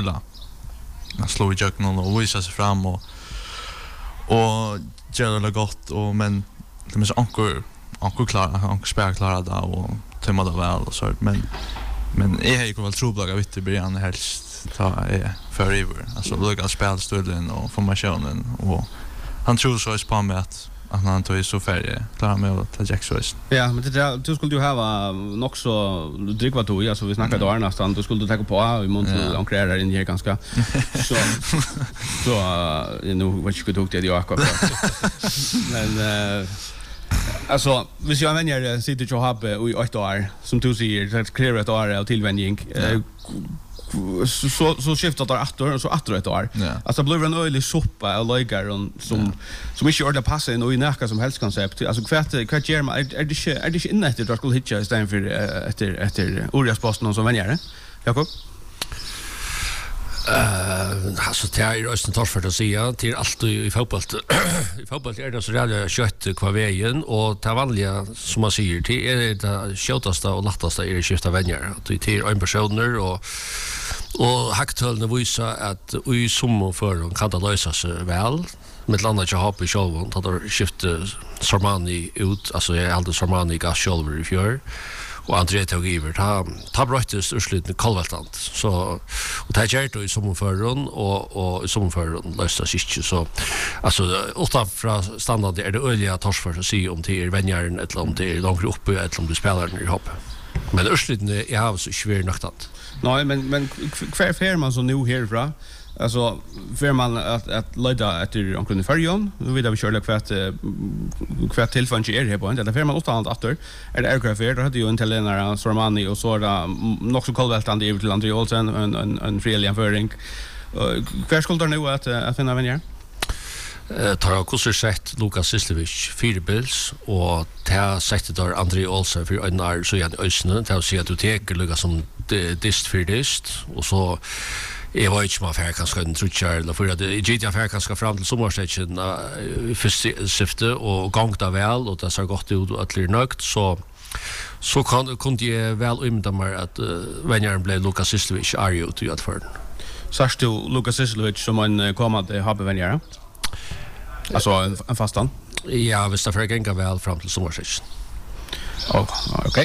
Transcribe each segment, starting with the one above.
Han slår i jöknen och visar sig fram och gör det gott och men det är så ankor klara, ankor spär klara där och tömma det väl och så men jag har ju väl troblaga vitt i början helst ta för över alltså lugga spelstunden och formationen och han tror så är på med att han tog så färdig klara med att ta Jacksons. Ja, men det du skulle ju ha nog så dricka då alltså vi snackade då nästan du skulle ta på i mån ankrerar in här ganska så nu vad skulle du det jag men alltså hvis jag vänjer sitter ju ha i 8 år som du säger det kräver ett år av tillvänjning så skiftar det åter och så åter ett år. Alltså blir en ölig soppa och lägger som inte ordentligt passar in i näka som helst koncept. Alltså kvart ger man är det inte inne efter att skulle hitta istället för efter Oriasposten som vänjer. Jakob? Alltså det är ju inte torrt att säga till allt i fotboll. I fotboll är det så rädd kött kvar vägen och det vanliga som man säger till är det köttaste och lättaste är det skifta vänner. Det är en personer och haktölna visar att i sommar för kan det lösa sig väl. Med landa jag har på showen att det skifta Sormani ut alltså jag hade Sormani gas shoulder i fjör. Och André tog över ta bröttes urslutet Kalvaltant så och det är ju i sommarförron och i sommarförron lösta sig så alltså utan från standard är det öliga torsför att se om det är vänjaren eller om det är långt uppe eller om du spelar i hopp men urslutet jag har så svårt nöktat. Nej men kvar för man så nu härifrån alltså för man att leda efter omkring färjan nu vet vi kör kvart tillfället är här på det för man åt åter är det aircraft då hade ju en italienare Sormani och så där nog så Kalvaltant i till André Olsen en fri jämföring kvar skulle nu att finna vänner tar kurser sett Lukas Sislevic 4 bills och ta sättet där André Olsen för en år så igen ösnen ta se att du tar Lukas som dist för dist och så jag var inte med affär kanske en trutchar eller för att det affär kanske fram till sommarstationen för syfte och gångta väl och det så gott ut att bli nökt så kunde jag väl umdamma att vänjaren blev Lukas Sislevic Arjo till att för. Sars du Lukas Sislevic som en kommande habevänjare? Alltså en fastan? Ja, visst affär gänga väl fram till sommarstationen. Okej.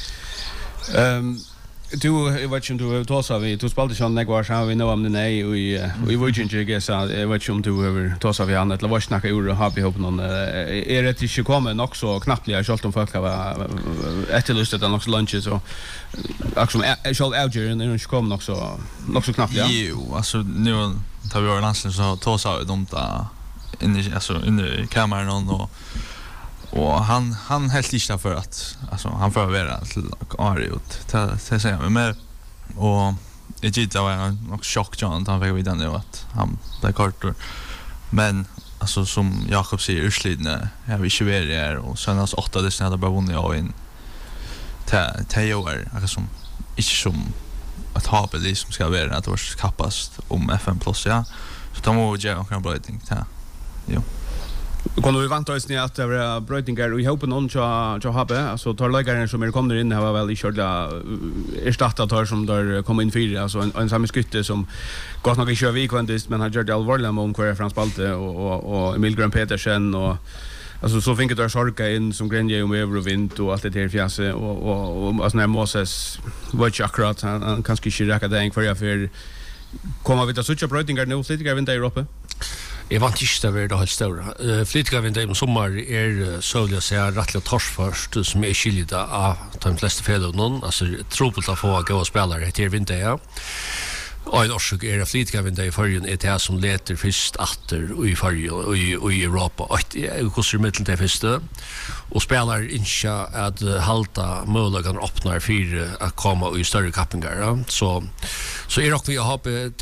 Du vet inte om du tåsar vi du spalade ju några år sedan vi om det nej och i Virginia så jag vet inte om du över tåsar vi annat eller vad snacka ur och har ihop någon är det inte kommer också knappligt jag om folk har efterlyst att också lunch så också själv Alger och inte kommer också knappligt jo alltså nu tar vi ordentligt så tåsar vi dem där inne i kameran och han helt inte för att alltså han får vara till Ariot det säger jag men och det var nog chock John han fick vidare nu att han blev kortor men alltså som Jakob säger urslidne jag vill ju vara där och sen alltså 8 det hade bara vunnit av in till år alltså som inte som att ha på det som ska vara att vars kappast om FN plus ja så då måste jag kan bra ting ta jo. Kan vi vänta oss att det var brötningar och i hoppen någon så habe alltså tar lägaren som kommer in har väl i körda erstattat tar som där kommer in fyra alltså en samma skytte som går nog i kör vi kvantist men har gjort allvarliga mål kvar från spalte och Emil Grön Petersen och alltså så fick det sorka in som Grenje och över och vind och allt det där fjässe och alltså när Moses var chakrat han kanske inte räcka det för komma vi till sucha brötningar nu lite grann i Europa. Jag vant inte över det helt stora. Flitiga vinter i sommar sövliga sig rättligt torsförst som skilda av de flesta felånen. Alltså trubbelt att få gå och spelare till vinter, ja. Och en årsök det flitiga vinter i förrjun det som leter först atter i förrjun och i Europa. Och det kostar mittel till första. Och spelar inte att halta möjligheten öppnar för att komma i större kappingar. Ja. Så är också vi har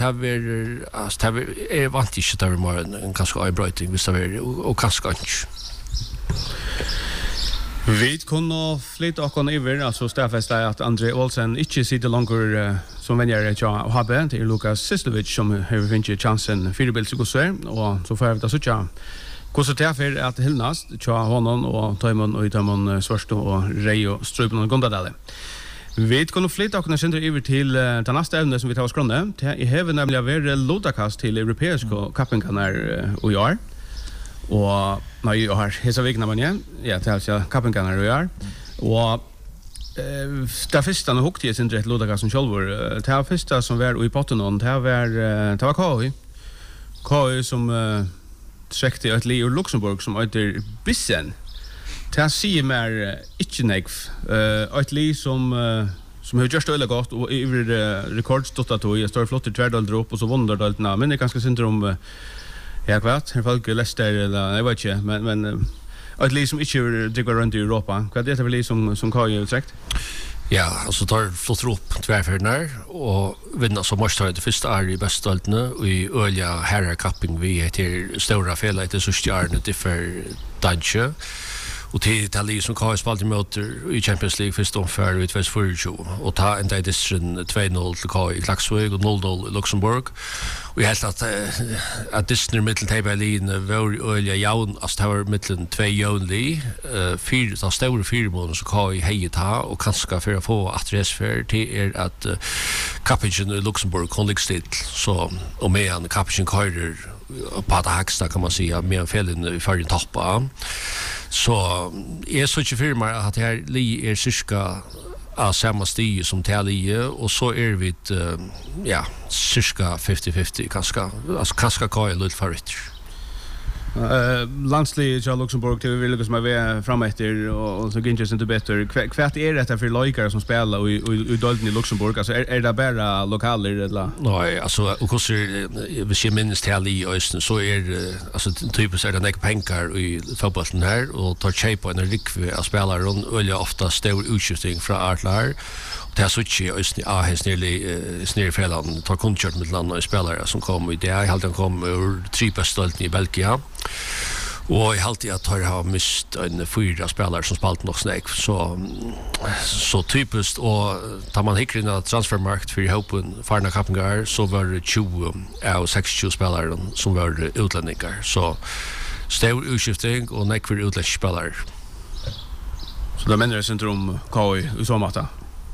är vant inte där mer en ganska avbrötning visst det och ganska inte. Vi kunde flytta och kunna över alltså stäffesta att André Olsen inte sitter längre som vänjare jag har till Lukas Sislevic som har finnit chansen för bild så och så får vi ta så tjå. Kosa för att Hilnas tjå honom och Timon och Timon Svarsto och Rejo Strupen och Gondadale. Vi kan flytta och sen över till det nästa ämne som vi tar oss skronne. Jag har nämligen varit lodakast till europeiska kappingarna i år. Och nej, jag har hela veckan man ja, till alltså kappingarna i år. Och det första när hukte jag sen rätt lodakast som självor. Det första som var i potten och det var KI som träckte ett li ur Luxemburg som heter Bissen. Det säger mer inte nekv. Ett li som har gjort det gott och över rekordstottat och jag står flott i tvärdal upp och så vondardalna. Men det är ganska synd om här folk Leicester eller jag vet inte men ett li som inte dricker runt i Europa. Vad är det för li som kan ju träckt? Ja, alltså tar flott upp tvärfärnar och vinna som måste ha det första är i bästdaltna och i öliga herrakapping vi till stora fel det så stjärna det för Danche. Och till Italien som KS spalt emot i Champions League först omför i 2024 och ta en edition 2-0 till KS i Klaxvik och 0-0 i Luxemburg. Och jag helt att Disney mitteltabellen var öliga jaun alltså det var mitten 2 jaunli fyra stora 4 månader så KS hejta och kanske för att få adressfär till att kapitchen i Luxemburg konligstil så och med en kapitchen körer på det högsta kan man säga med en fällen i förrän toppa. Så är så inte firma att det här li är cirka av samma stig som Talie och så är vi ja cirka 50-50 kanske kan jag lite för landsliget i Luxemburg till vi lyckas med vi fram efter och så ginges inte bättre. Kvärt är det för lojkare som spelar i Dolden i Luxemburg alltså är det bara lokaler eller? Nej, alltså och så vi ser minst här i östen så är alltså typiskt är det näck pengar i fotbollen här och tar shape på en rikve av spelare och öliga ofta stor utskjutning från Artlar. Det är så inte östen snirfelan tar kontakt med landa och spelare som kommer i det jag hade kom ur tripestolten i Belgien. Och jag alltid att har mist en 4 spelare som spalt nog snäck så typiskt och tar man hickar in att transfermarkt för hopen farna kappingar så var det 20 av 60 spelare som var utlänningar så stor utskiftning och näck för utländska spelare. Så det menar syndrom KI i så matta.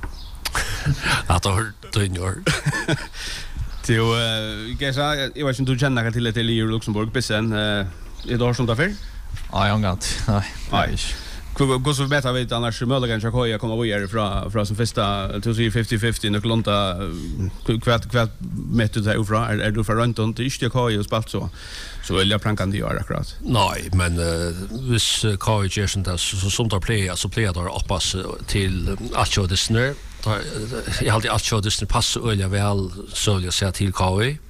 Att ha hört det till jag vet inte du känner till det i Luxemburg Bissen är det som där för? Ja, jag har inte. Nej. Gå så bättre vet annars möjligen jag kan komma vidare från som första till 50-50 och lonta kvart mätt det ifrån är du för runt och inte KI och spalt så vill jag pranka det göra akkurat. Nej, men vis KI Jason där så som där play så play där oppas till Acho Disney. Jag hade Acho Disney passa öliga väl så jag säger till KI.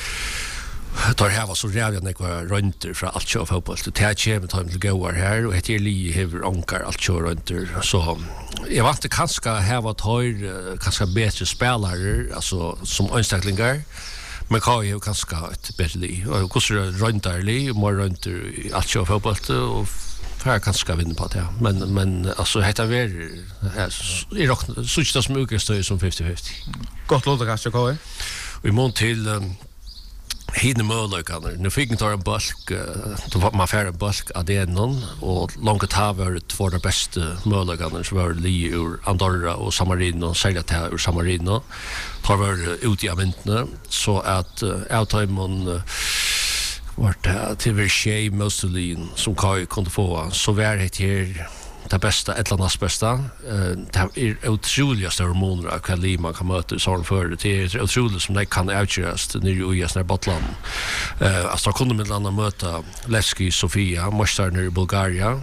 Tar här var så rävja några rönter från allt show fotboll. Det här kommer ta till goar här och heter li hever ankar allt show rönter så jag vart det kanske här var kanske bättre spelare alltså som anställningar men kan ju kanske ett bättre li och hur så röntar li mer rönter allt show fotboll och för kanske vinna på det men alltså heter väl är dock så inte som mycket stöd som 50-50. Gott låt kanske KI. Vi måste till hinner möjligheter. Nu fick inte en bulk, då man får en bulk av det någon och långt har varit två de bästa möjligheterna som var li ur Andorra och Samarino, särskilt här ur Samarino. Har varit ute i avintna så att Outimon var det till Versailles Moselin som Kai kunde få så var det här det bästa, ett eller annat bästa. Det är otroliga stora månader av vad man kan möta i sån för det är otroligt som det kan avgöras nere i Östern Bottland. Alltså kunde med landa möta Levski Sofia, mästaren i Bulgarien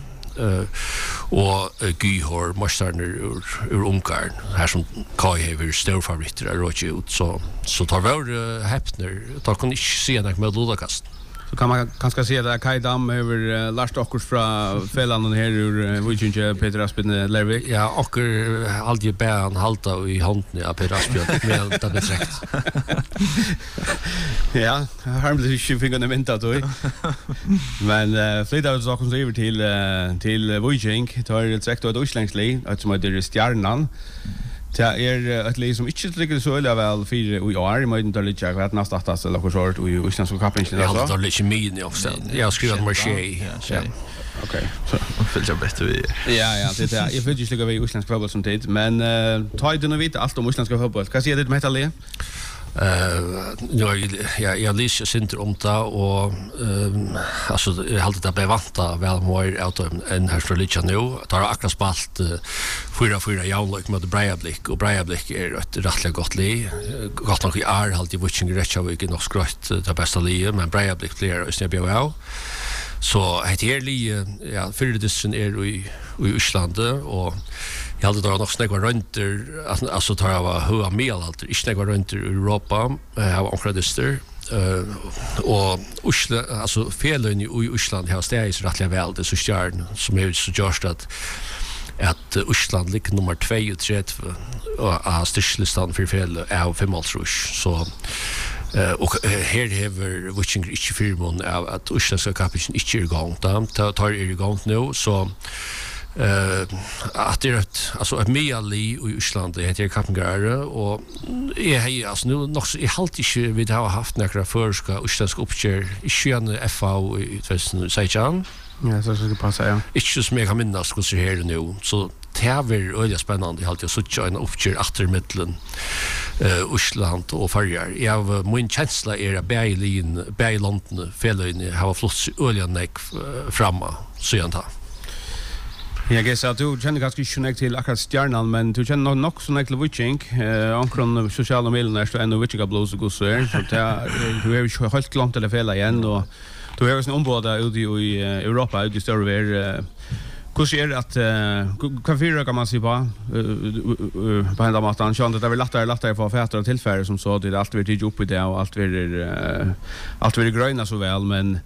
och Gyhor, mästaren ur Ungarn. Här som Kai har stor favoriter är råd ut så tar vi häpner. Tar kunde inte se något med lodakast. Så kan man kanske se att Kai Dam över Lars Ockers från Fällan här ur Wujinje Peter Aspin Lervik. Ja, Ocker alltid bär halta i handen av Peter Aspin med det betrekt. Ja, harmlöst ju fingrarna vänta då. Men flyttar ut så kommer över till Wujing tar det direkt åt Oslängsli att som heter Stjärnan. Det ett lag som inte ligger så öliga väl för i år i möjligheten att ligga vad nästa startas eller något sort och i svenska cupen så. Jag har det lite min också. Jag skriver Marseille. Ja. Okej. Så följer jag bättre vi. Ja, det är jag vill ju ligga vid isländsk fotboll som tid, men ta det nu vita allt om isländsk fotboll. Vad säger du med det? Jag lyser synder om det och alltså jag har alltid bevanta väl mer out en här för lite nu tar akkurat spalt 4-4 jävligt med Breiðablik och Breiðablik ett rättligt gott lag gott nog i är alltid watching Reykjavik nog skrött det bästa laget men Breiðablik player är BWL så heter det ja för det i Island och jag hade då nog snägga runt alltså tar jag höra mer allt inte snägga runt i Europa har onkredister och Oslo alltså felen i Island har stäis rättliga väl det så stjärn som är så just att Island ligger nummer 2 och är störstlistan för fel av 5 rush så och här har watching inte firman av att Islandska kapiten inte är igång där tar igång nu så att det alltså ett meali i Island det heter Kappengare och är alltså nu nog i halt inte vi har haft några förska isländska uppkör i sjön FA i 2016. Ja, så ska det passa ja. Inte så mycket minnas hur så här nu så det är väl öliga spännande halt jag så en uppkör efter mitten Island och Färjar. Jag min känsla är att Berglanden fällen har flott öliga neck framme så jag tar. Jag gissar att du känner ganska snägt till akkurat stjärnan, men du känner nog så snägt till Witching. Omkring sociala medier så ännu Witching blås och så där. Så du är ju helt långt till fälla igen och du har ju en ombåda ute i Europa, ute i större ver. Hur ser det att kaffe kan man se på hända matan så att det är lättare för fätter och tillfällen som så det allt vill upp i det och allt vill gröna så väl men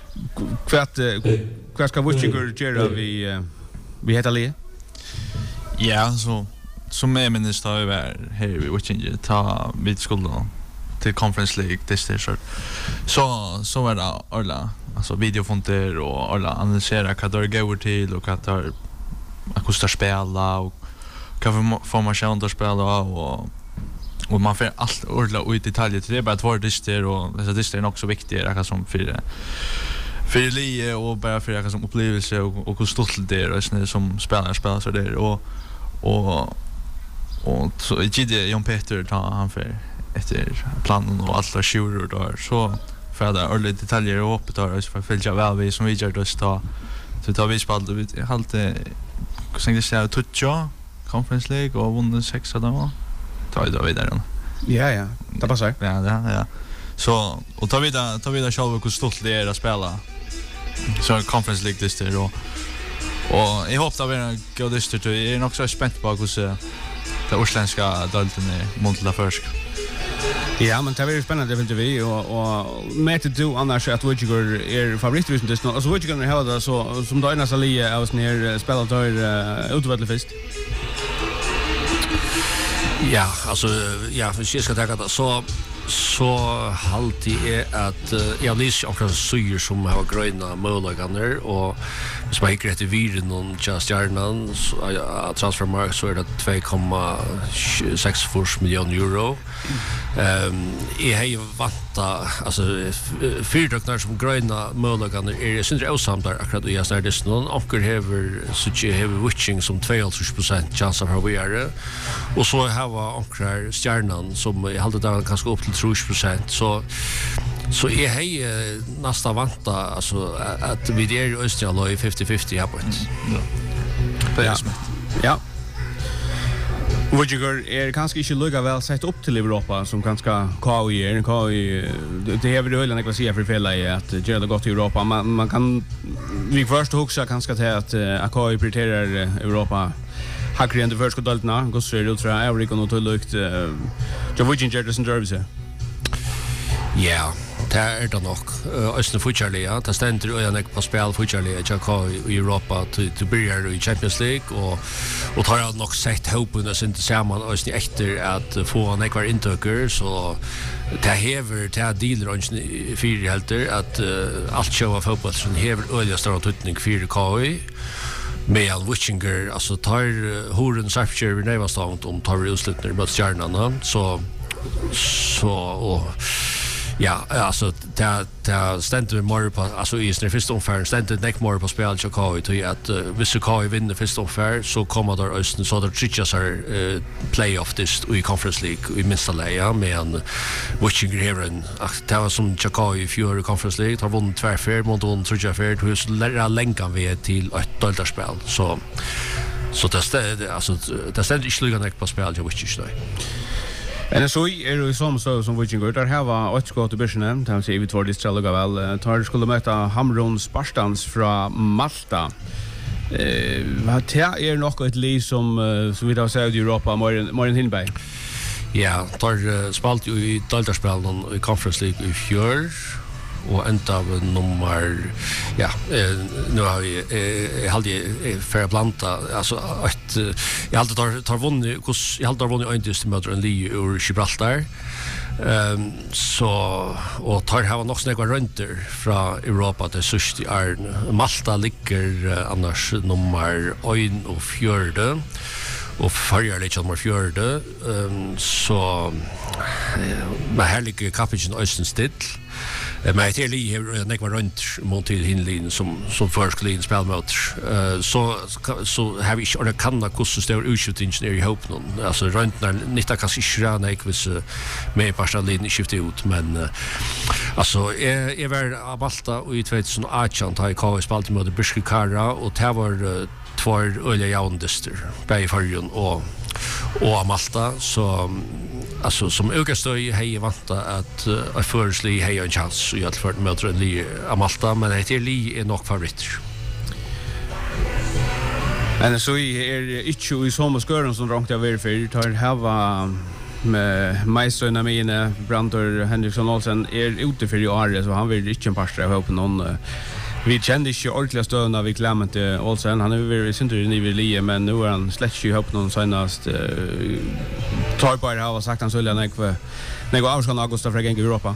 vad ska Witching göra vi heter Lee. Ja, så som är minister över här vi Witching ta vid skolan till Conference League det är så var det alla alltså videofonter och alla analysera vad det går till och vad det kostar spela och vad formation att spela och man får allt ordla ut i detaljer till det bara två dister och dessa dister är också viktiga som för Lee och bara för jag som upplevelse och hur stort det är som spelar så där och så i det Jon Peter tar han för efter planen och alla shooter där så för det alla detaljer och uppe där så för följa väl vi som vi gör då så tar vi spalt och vi halt sen det ser ut Conference League och vunnit 6 av dem tar vi då vidare. Ja, det passar. Ja. Så och tar vi där själva hur stort det är att spela. Så Conference League det är och jag hoppas att vi är god det är jag är också spänd på hur det isländska dalten är mot la försk. Ja, men det är spännande det vill vi och med du annars att Witching är favoritvision det alltså Witching har det så som då ena Salie är ner spelat där utvärligt fest. Ja, alltså ja, för jag ska ta det så halt är att jag lyser också syr som har gröna möjligheter och som jag rätt i viren och just hjärnan transfermark så är det 2,64 miljoner euro. Jag har ju vanta alltså fyrdocknar som gröna möjligheter är syndre osamt där akkurat i just det någon onkel har så jag har Witching som 2% chans av vi är och så har vi onkel stjärnan som jag hade där kanske upp till 30% så är hej nästa vanta alltså att vi är i Österrike 50-50 här på ett. Ja. Witching är kanske inte lika väl sett upp till Europa som kanske KI det är väl ölen jag säga för fälla är att göra det gott i Europa man kan vi först också kanske till att KI prioriterar Europa hackar in det första daltna går så ut tror jag Eric och lukt Witching Jerderson Derby. Ja, det är det nog. Östern futjarliga, det ständer öarna på spel futjarliga i Europa till börjar i Champions League och tar jag nog sett hopen att inte samman östern efter att få en ekvar intöker så det häver det dealer och fyra helter att allt show av fotboll som häver öliga stora tutning för KI Mejan Witchinger, alltså tar Horen Sarpcher vid Nevastavnt om tar vi utslutning mot stjärnorna så och ja, alltså det ständer mer på alltså i den första omgången ständer det mer på spel så kan vi till att hvis du kan vinna första omgången så kommer där östen så där trichas är playoff this i Conference League i minsta läge med en Witchinger Heron det var som Chicago i fjärde Conference League har vunnit tvärfär mot hon tror jag för hur lära länkan vi till ett deltaspel så det alltså det ständer inte lugna på spel jag vet inte. En så är det som Vikingur där här var ett skott i börsen där ser vi två distrikter väl tar skulle möta Hamrun Spartans från Malta. Det är nog ett lag som vi då säger i Europa mer än Hinberg. Ja, tar spalt ju i deltaspelen i Conference League i fjör och ända av nummer nu har vi hade för blanda alltså att jag hade tar vunnit jag hade vunnit endast med en Lee ur Gibraltar så och tar har nog snägga rönter från Europa till sist är Malta ligger annars nummer 1 och 4 och förra lite nummer 4 så med härliga kapitän Östenstill. Men det är lite nekvar runt mot till hinlin som först skulle in spela mot så har vi inte ordet kanna hur stor utskjutningen är i ihop någon alltså runt när nitta kanske inte nekvis med Barcelona i skiftet ut men alltså är väl Malta och i 2018 tar jag KV spalt mot Biskikara och det var två öliga jaundister bei förrjun och Malta så alltså som ökastöj hej vanta att försli hej en chans i att för möta en Li Malta men det är Li är nog favorit. Men så är inte i samma skören som rankt jag ver för tar hava med Majsöna mina Brantor Henriksson Olsen är ute för i år så han vill inte en pastra ihop på någon vi kände inte ordentliga stöna vi Clement Olsen han är väl synd i Lie men nu är han släckt ju ihop någon senast tar på det har sagt han skulle när går avskan augusti från Europa.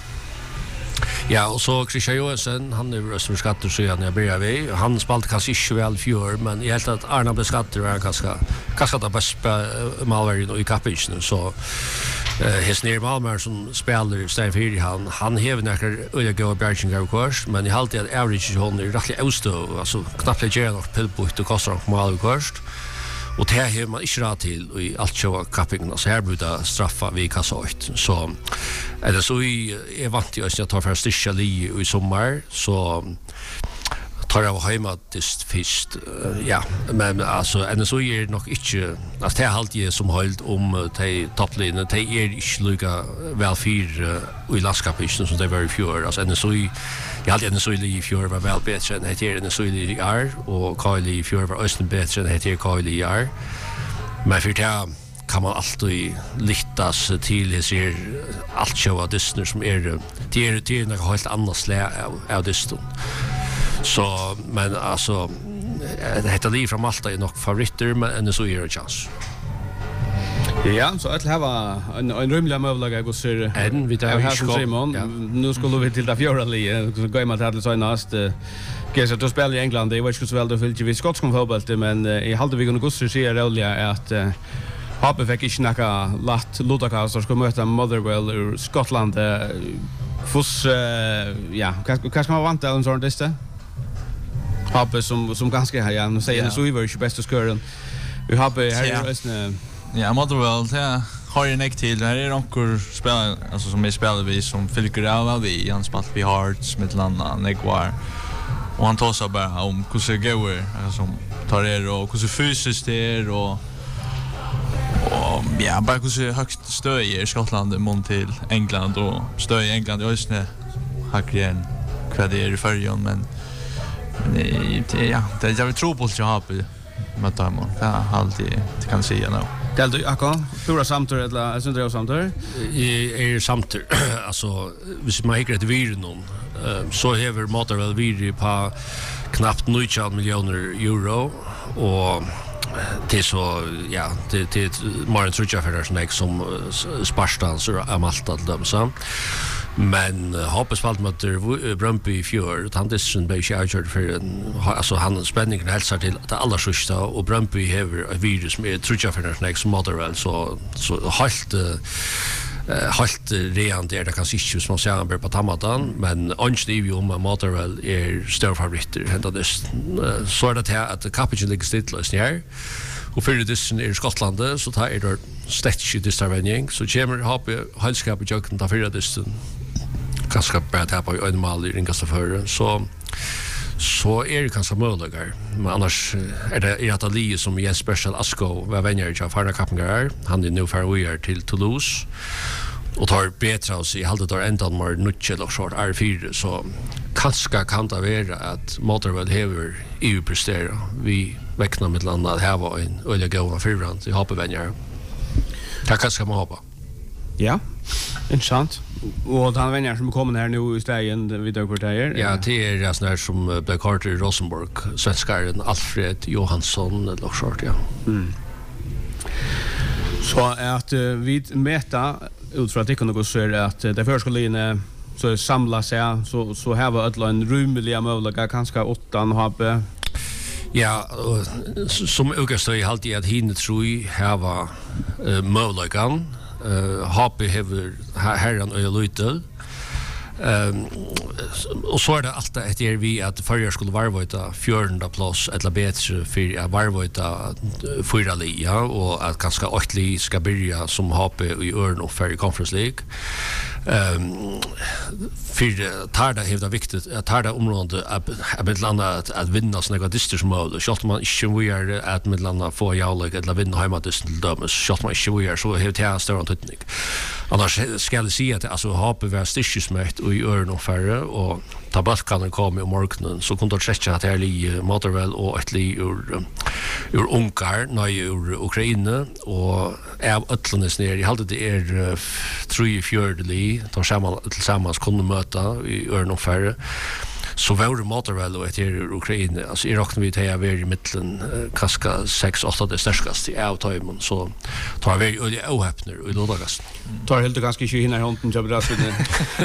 Ja, och så Christian Johansson, han är röstförskatter så jag börjar vi. Han spalt kanske inte väl fjör, men jag helt att Arna beskatter är kanske det bästa malvärden i kapitchen så his ner Malmö som spelar i Stein 4 han häver några öliga och Bergingar kurs men i allt att average hon är rätt outstå alltså knappt lägger något pillbort och kostar mal kurs och det här man inte rätt till i allt show capping så här brukar straffa vi kassa ut så är det så är vant jag ska ta för stisha li i sommar så tar jag hemma dist fisk ja men alltså en så är nog inte att det halt ju som hållt te topplinjen te är inte lika väl för i landskapet som det var i fjör alltså en så jag hade en så i fjör var väl bättre än det är en så i år och Kyle i fjör var östen bättre än det är Kyle i år men för det kan man alltid lyttas till det ser allt show av Disney som är det är något helt annat slag av Disney. Så men alltså det heter Li från Malta är nog favoriter men en så är det chans. Ja, så att ha en rymlig möjlighet att gå så en vi tar Simon. Nu skulle vi till det fjärde Li så går man till senast Gesa då spelar i England det var ju så väl då fyllde vi skotsk fotboll men i halva veckan går så ser roliga att Happe fick inte snacka lat Ludaka så ska möta Motherwell ur Skottland fuss ja kanske man vant en sån där Happe som ganska här nu säger så vi var ju bästa skören vi Happe här är ja Motherwell ja har ju näck till där är några spelare alltså som är spelare vi som fylker av vi han spelar vi Hearts Midlanda Negwar och han tar så bara om hur det går alltså tar det och hur fysiskt det är och ja, bara hur högst stöj i Skottland mot till England och stöj i England i Östne hackren vad det är i förrjön men ja, det jag vill tro på att jag har på med dem det har alltid det kan säga nu. Del du Akon, pura samtur eller syndra samtur? Är samtur alltså hvis man hickar ett vir någon så häver Motherwell vir på knappt 90 miljoner euro och det är så ja det Martin Trudja för det som Spartans och Malta dem så Men Hoppe spalt mot Brøndby I fjør, og han dissen ble ikke avgjørt for altså han spenningen helser til det aller sørste, og Brøndby hever et virus med trutjafernet som Motherwell, så helt reant det kanskje ikke som man ser han på Tamatan, men ønsker vi om at Motherwell større favoritter hentet dissen. Så det til at Kapitjen ligger stidtløsning her, og fyrir dissen Skotlandet, så tar det slett ikke distarvenning, så kommer Hoppe helskapet jøkken til fyrir dissen, kanskje bare tappa I øynemal I ringaste føre, så det kanskje muligere. Men annars det et av livet som Jens Bershall Asko var venner til Farna Kappengar, han nå ferdig til Toulouse, og tar bedre oss I halvdet år enda mer nødtjel og short R4, så kanskje kan det være at Motherwell hever EU-prestera. Vi vekkner med landet at her var en øyelig gående fyrbrand I Hoppe-venner. Det kanskje man håpe. Ja, interessant. Og den venner som kommer her nå I stegen vid døgkvarter. Ja, det sånn her som ble kart I Rosenborg, svenskaren Alfred Johansson, eller short, ja. Så at vi meta ut fra at det kunne gå så at det første linje så samla seg, så her var en rymelig mulighet, kanskje 8 Hoppe. Ja, som utgangstøy alltid at henne tror jeg her var muligheten. Hoppe hever herren og løytel. Og så det alltid etter vi at Førjar skulle varvøyta 14. plass eller bedre for å varvøyta 4 lia, og at ganske 8 li skal begynne som Hoppe I Øren og Ferry Conference League. For tar det helt viktigt att tar det området att med landa att vinna såna distriktsmål och man inte vill att med landa få jaulig eller vinna hemma till dömes shot man inte vill så helt jag står runt teknik annars ska jag se att alltså ha bevärstismätt och gör nog färre och tabak kan komma I marknaden så kunde det checka att det är Motherwell och ett li ur Ungarn nej ur Ukraina och av Atlantis ner I hade det 3/4 li tar tillsammans kunde möta I Örn färre så var det Motherwell och etter Ukraina alltså I räknar vi till att vara I mitten kaska 6-8 det störskaste I avtajmen så tar vi öliga ohäpner och lådagast tar helt ganska inte hinna hånden till Brasilien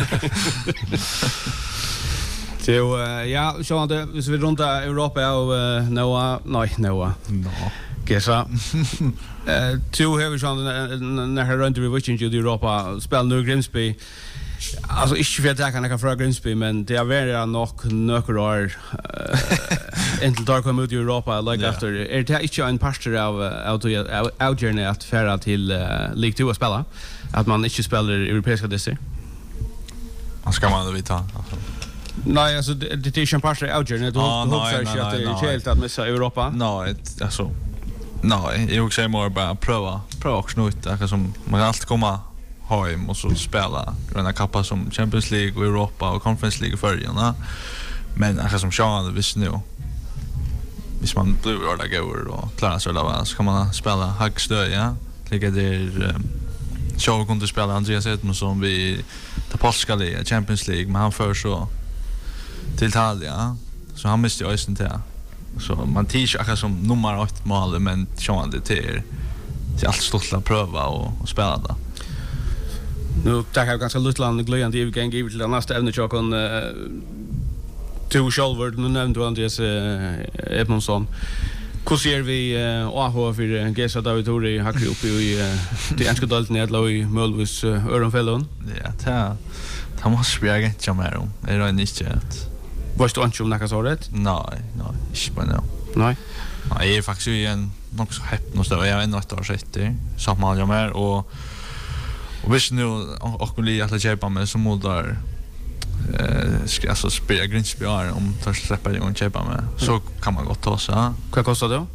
så ja så att hvis vi runt Europa och Noah Gessa två har vi sån när här runt vi watching i Europa spel nu Grimsby alltså inte för att jag kan fråga Grimsby men det är väl nog några år inte där kommer ut I Europa like after det är inte en pastor av outjourney att färra till League 2 att spela att man inte spelar europeiska distrikt. Vad ska man då vita? Nej, alltså det är inte en pastor outjourney då hoppas jag att det är helt att missa Europa. Nej, alltså nej, jag säger mer bara pröva också ut det som man kan alltid komma hem och så spela gröna kappa som Champions League och Europa och Conference League förrjorna. Men jag som Sean visst nu. Hvis man blir ordentlig går och klarar sig där så kan man spela högstö, ja. Lika där Sean kunde spela Andreas Edmundsson vi ta polska liga Champions League men han för så till Italien så han miste ju östen till. Så man tiger akkurat som nummer 8 mål men Sean det till allt stolt att pröva och spela det. Nu tackar jag ganska lutland glöjande I kan give till den nästa ämne jag kan to shoulder nu nämnde Andreas Edmundsson. Hur ser vi AH för Gesa David Tori hackar upp I det enska dalen nedla I Mölvis Öronfällon? Ja, det måste vi agent mer om. Är det inte att vad står inte om något så rätt? Nej, inte på nu. Nej. Jag är faktiskt en nog så häpp någonstans. Jag är ändå 8 år sedan. Samma jag mer och visst nu och skulle jag köpa med som modar ska alltså spela Grimsby om tar släppa igång köpa med så kan man gott ta så. Vad kostar det?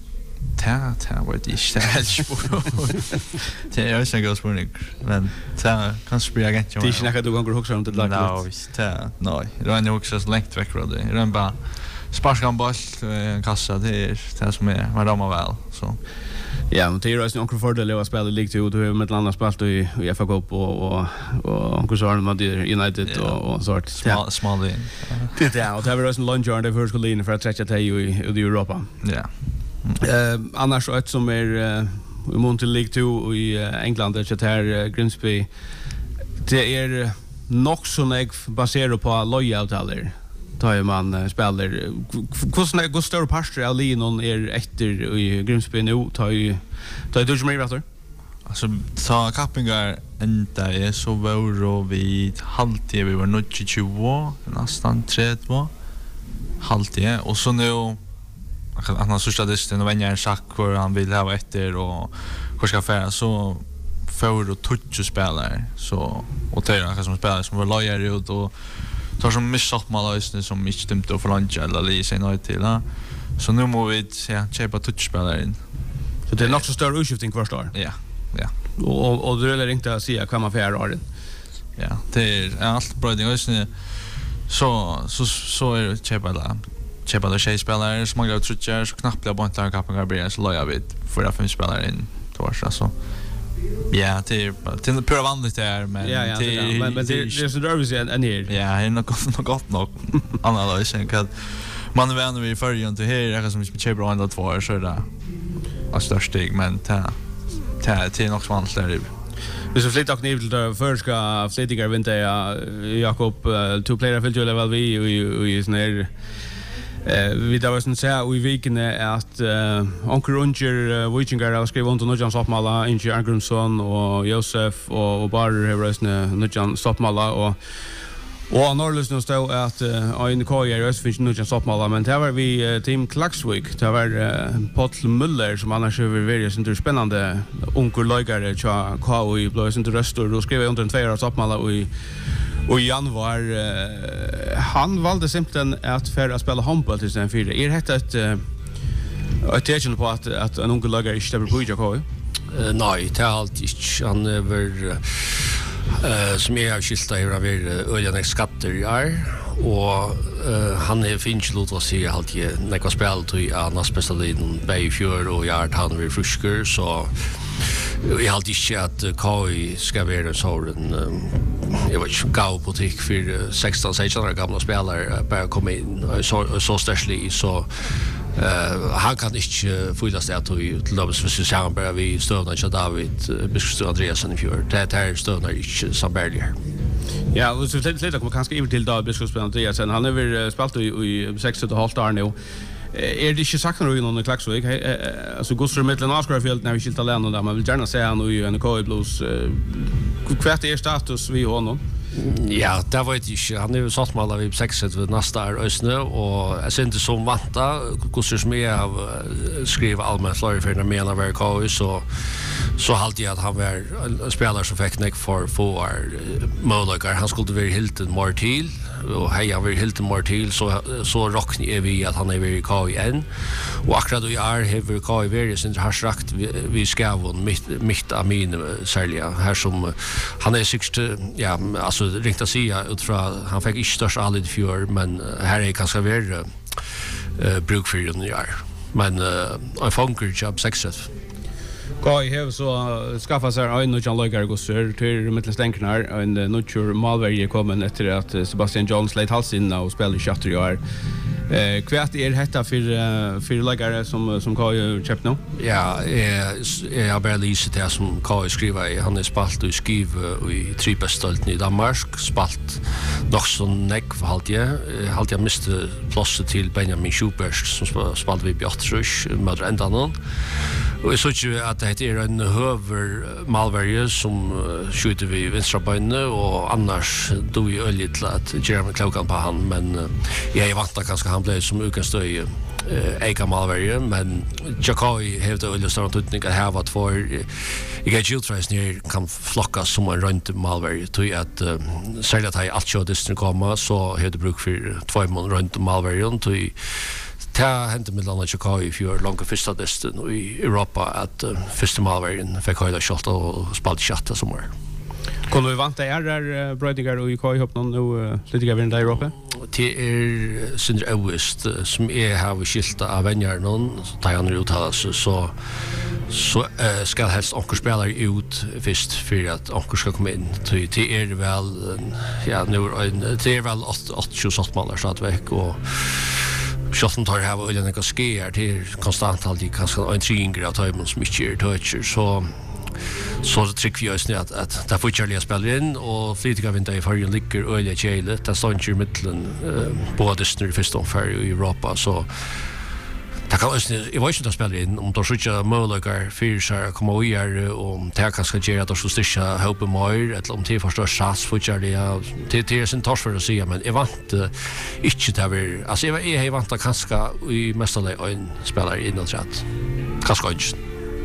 Ta vad det är helt det är ju så gott spårning men ta kan spela igen. Det är inte något du går också om det lag. Nej, det är nog också så långt veck då. Det är bara sparka en boll kassa det är det som är vad de väl så. Ja, men det är ju någon fördel att spela League 2 du har med ett annat spel I FA Cup och onkel så har man United och sånt. Small in. Det är och det var en lunch det första linjen för att träcka till I Europa. Ja. Annars ett som är mot League 2 I England det här Grimsby det är nog så baserat på lojaavtaler. Tar man spelar hur stor pastor av linon efter i Grimsby nu tar du som är alltså ta kappingar ända är så var vi halvtid vi var 22 nästan 30 halvtid och så nu han har sista distan och vänjer en schack för han vill ha efter och hur ska färra så för och touch spelare så och det som spelare som var lojal ut och tar som missat mål som inte stämde för lunch eller Lisa nej till så nu måste vi köpa touchspelare in så det är nog så stor utskiftning första år. Ja. Och det är inte att säga vad man får göra. Ja, det är allt bra det är så är det köpa då tjejspelare som många tror så knappt blir bara kappingar blir så loja vid för att få spelare in torsdag så. Ja, det är pura vanligt där men men det är så nervös än här. Ja, det är nog gott nog. Anna då sen kan man vänner vi förrjun till här är som vi köper andra två så där. Alltså steg men det är nog svårt där. Vi så flyttar kniv till det förska flyttiga vinter Jakob två player för ju level vi sån här vi där var sån så här i veckan att Onkel Roger Wichingar har skrivit under Nordjan Stoppmala Inge Argrimsson och Josef och Bar Hevrosne Nordjan Stoppmala och Norrlösen stod att en kojer i Östfinns Nordjan Stoppmala men det var vi Team Klaxvik det var Potl Muller som annars är väldigt inte spännande onkel Lögare tja KI blås inte röster och skrev under en 2 år Stoppmala och i januar han valde simpelthen att för att spela handboll till sen 4. Är det ett tecken på att en onkel Lögare inte stämmer på KI? Nej, det är alltid han över som jag har skilta över öljande skatter i år och han är finns låt oss säga alltid när jag spelar till annars bästa in i fjör och jag han vill friskor så jag har alltid sett att KI ska vara en sån jag vet inte gå butik för 16-16 år gamla spelare bara komma in så stärsligt så han kan inte fylla sig att till dem som säger bara vi stövnar till David Biskostad Andreasen i fjör. Det här stövnar inte som bärger. Ja, och så lite kommer kanske över till David Biskostad Andreasen. Han har väl spelat i 6,5 år nu. Är det inte sagt någon Klaxvik? Alltså Gustav Mittlen Askarfjäll när vi skilta länder där man vill gärna säga han i en KI Blues. Kvart är status vi honom. Ja, det var inte han är ju satt mål vid 6 vid nästa år ösnö och jag ser inte som vanta Gustav som är av skriva allmänt lawyer för när menar var KI så halt jag att han var en spelare som fick nick för målgångar han skulle vara Hilton Martil och han var Hilton Martil så rockni vi att han är i KI och akkurat då är har KI various inte har sagt vi ska vara mitt amin sälja här som han är 60 ja alltså riktigt säga utifrån han fick inte störst allid för men här är ganska väl bruk för den år men en funker job success KI har så skaffat sig en Nordjan Lögare till mittenstänkarna en Nordjur Malverge kommer efter att Sebastian Jones lät halsen och spelar 20 år. Kvart är detta för Lögare som KI köpt nu? Ja, jag bara läser det som KI skriver. Han är spalt och skriver i 3 bästölten i Danmark. Spalt nog så näck för halt jag miste plåset till Benjamin Schubert som spalt vid Bjartrus med ända någon. Och jag såg ju att det är en höver Malverge som skjuter vid vänstra böjne och annars då är öljigt till att Jeremy klockan på han men jag är vant att ganska han blev som utgångsstöj eka Malverge men Jakai hävde öljigt stor tutning att här var 2 jag kan utfräs ner kan flockas som en runt Malverge tog att särskilt att allt kör komma så hade bruk för 2 månader runt Malverge tog det hände med landet Chicago i fjör långa första desten i Europa att första Malvergen fick höjda kjolt och spalt chatta som var. Kommer vi vanta där brödningar och i KI ihop någon nu lite grann där i Europa? Det är Sindre Øvest som är här vid skilta av vänjar någon så tar han uttala sig så ska helst onkel spela ut först för att onkel ska komma in. Det är väl ja nu det är väl 8 månader så att veck och Schotten tar här och den kan ske är det konstant alltid kanske en tringre att ta emot som inte är toucher så så trycker vi oss att det fortsätter spelar in och flitiga vinter i förrän ligger öliga tjejlet. Det står inte i mitten både snur först och för i Europa så det kan också jag vet inte att spela in om de skjuter möjligheter för sig att komma igen och det kan ska göra att de största hopp mer eller om det förstår chans fortsätter det är sin task för att säga men jag vant inte det var alltså jag vant att kanske i mestadels en spelare in och chat kanske inte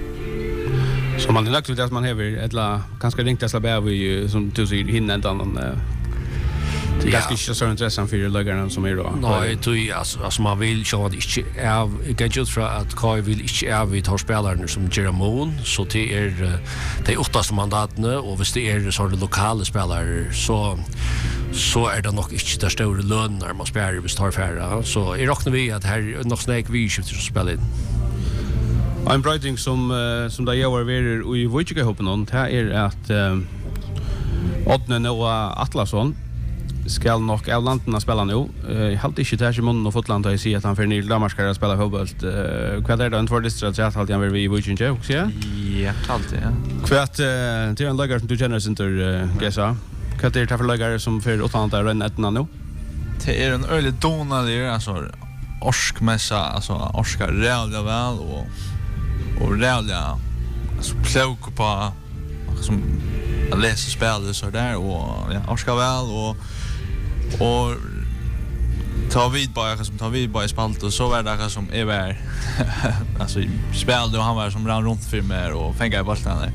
så man är nöjd med att man har eller kanske ringt att släppa vi som du säger hinna inte annan det är ganska inte så intressant för läggarna som är då. Nej, det alltså man vill ju att inte är get för att Kai vill inte är vi tar spelarna som Jeramon så det är det åttaste mandaten och hvis det är så lokala spelare så är det nog inte där stora löner man spelar hvis tar färra så är räknar vi att här nog snäck vi skiftar som spelar in. En brightning som där jag var över och i Wojciech hoppen on det är att Odne Noah Atlasson skal nok av landene spela nu. Jeg halte ikke til munnen og Fotland da jeg sier at han for ny Danmark skal spela fotball. Hva er det en tvordistrat så halte han vi i Wojciech, også ja? Ja, halte ja. Hva er det en lager som du kjenner sin tur, Gesa? Hva er det for lager som for Otland er renn etterna nu? Det är en ölig donader alltså orskmässa alltså orskar rävliga väl och rävliga alltså plocka på som att läsa spel så där och ja orskar väl och ta vid bara spalt och så var det som är väl alltså spelade och han var som rann runt för mer och fängade bollen där